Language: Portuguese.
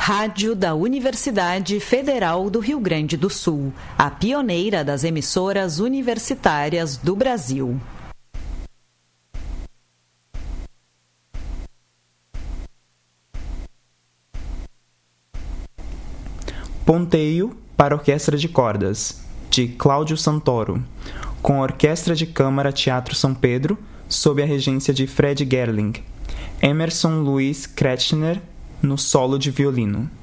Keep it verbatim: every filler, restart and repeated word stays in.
Rádio da Universidade Federal do Rio Grande do Sul, a pioneira das emissoras universitárias do Brasil. Ponteio para Orquestra de Cordas, de Cláudio Santoro, com a Orquestra de Câmara Teatro São Pedro, sob a regência de Fred Gerling. Emerson Luiz Kretschner, no solo de violino.